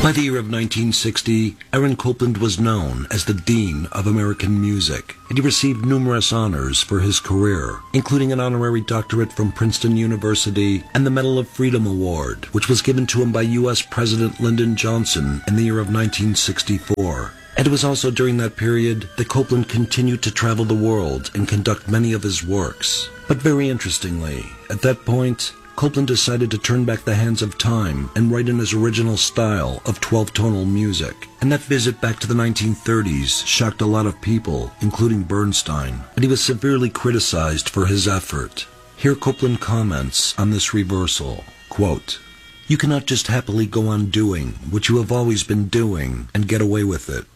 By the year of 1960, Aaron Copland was known as the Dean of American Music, and he received numerous honors for his career, including an honorary doctorate from Princeton University and the Medal of Freedom Award, which was given to him by U.S. President Lyndon Johnson in the year of 1964. And it was also during that period that Copland continued to travel the world and conduct many of his works. But very interestingly, at that point, Copland decided to turn back the hands of time and write in his original style of 12-tonal music. And that visit back to the 1930s shocked a lot of people, including Bernstein, and he was severely criticized for his effort. Here Copland comments on this reversal, quote, "You cannot just happily go on doing what you have always been doing and get away with it.